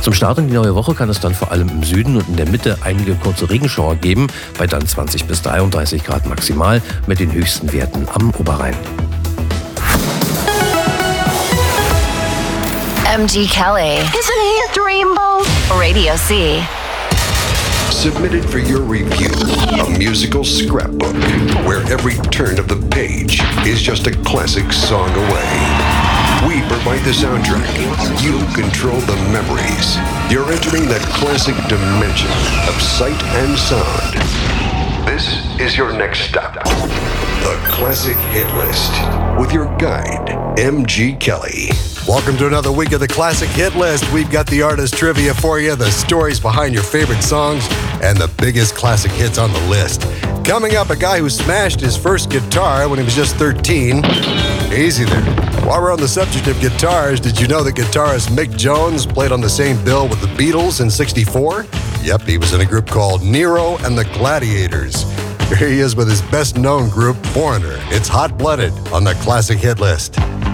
Zum Start in die neue Woche kann es dann vor allem im Süden und in der Mitte einige kurze Regenschauer geben, bei dann 20 bis 33 Grad maximal mit den höchsten Werten am Oberrhein. MG Kelly. Isn't he a dreamboat? Radio C. Submitted for your review, a musical scrapbook where every turn of the page is just a classic song away. We provide the soundtrack. You control the memories. You're entering that classic dimension of sight and sound. This is your next stop. The Classic Hit List with your guide, MG Kelly. Welcome to another week of the Classic Hit List. We've got the artist trivia for you, the stories behind your favorite songs, and the biggest classic hits on the list. Coming up, a guy who smashed his first guitar when he was just 13. Easy there. While we're on the subject of guitars, did you know that guitarist Mick Jones played on the same bill with the Beatles in '64? Yep, he was in a group called Nero and the Gladiators. Here he is with his best-known group, Foreigner. It's Hot Blooded on the Classic Hit List.